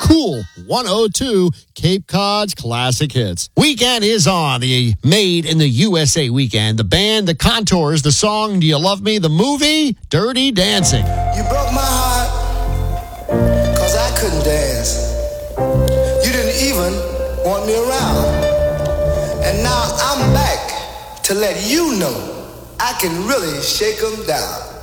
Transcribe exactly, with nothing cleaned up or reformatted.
Cool one oh two, Cape Cod's classic hits. Weekend is on, the Made in the U S A weekend. The band, The Contours, the song, Do You Love Me? The movie, Dirty Dancing. You broke my heart, cause I couldn't dance. You didn't even want me around. And now I'm back to let you know I can really shake 'em down.